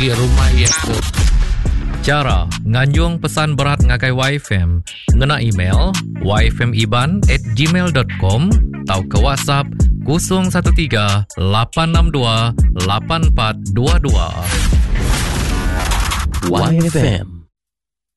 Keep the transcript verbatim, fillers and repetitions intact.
pergi rumah ya tu. Cara nganjung pesan berat ngakai Y F M ngena email y f m iban at gmail dot com atau ke WhatsApp kosong satu tiga lapan enam dua lapan empat dua dua. Y F M